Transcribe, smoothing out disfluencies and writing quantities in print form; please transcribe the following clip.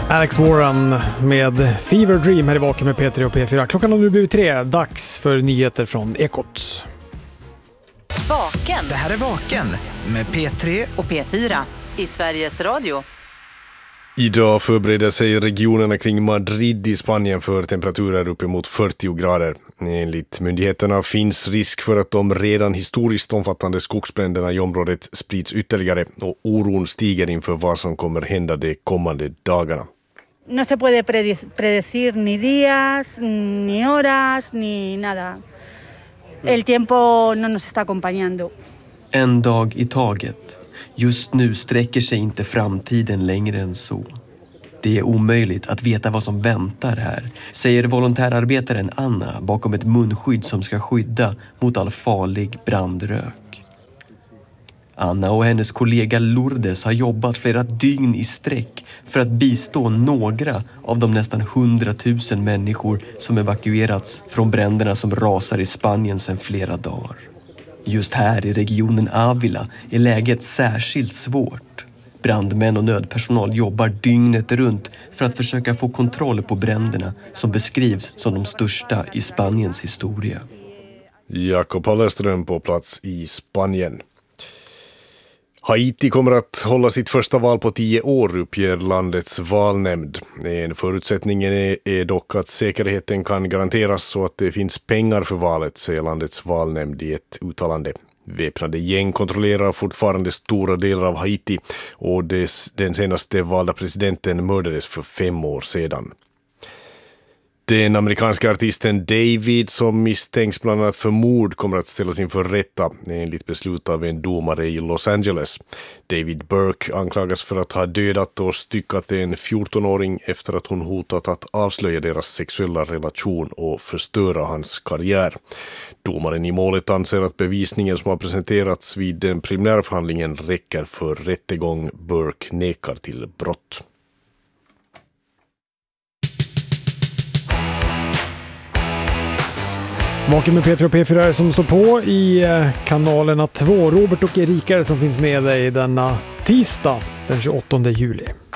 Alex Warren med Fever Dream här i Vaken med P3 och P4. Klockan har nu blivit 3. Dags för nyheter från Ekot. Vaken. Det här är Vaken med P3 och P4 i Sveriges Radio. Idag förbereder sig regionerna kring Madrid i Spanien för temperaturer uppemot 40 grader. Enligt myndigheterna finns risk för att de redan historiskt omfattande skogsbränderna i området sprids ytterligare och oron stiger inför vad som kommer hända de kommande dagarna. No se puede predecir ni días, ni horas, ni nada. El tiempo no nos está acompañando. En dag i taget. Just nu sträcker sig inte framtiden längre än så. Det är omöjligt att veta vad som väntar här, säger volontärarbetaren Anna bakom ett munskydd som ska skydda mot all farlig brandrök. Anna och hennes kollega Lourdes har jobbat flera dygn i sträck för att bistå några av de nästan 100 000 människor som evakuerats från bränderna som rasar i Spanien sedan flera dagar. Just här i regionen Ávila är läget särskilt svårt. Brandmän och nödpersonal jobbar dygnet runt för att försöka få kontroll på bränderna som beskrivs som de största i Spaniens historia. Jakob Hallerström på plats i Spanien. Haiti kommer att hålla sitt första val på 10 år, uppger landets valnämnd. En förutsättning är dock att säkerheten kan garanteras så att det finns pengar för valet, säger landets valnämnd i ett uttalande. Väpnade gäng kontrollerar fortfarande stora delar av Haiti och den senaste valda presidenten mördades för 5 år sedan. Den amerikanska artisten David, som misstänks bland annat för mord, kommer att ställas inför rätta enligt beslut av en domare i Los Angeles. David Burke anklagas för att ha dödat och styckat en 14-åring efter att hon hotat att avslöja deras sexuella relation och förstöra hans karriär. Domaren i målet anser att bevisningen som har presenterats vid den primärförhandlingen räcker för rättegång. Burke nekar till brott. Vaken med P3 och P4 som står på i kanalerna 2. Robert och Erika som finns med dig denna tisdag den 28 juli.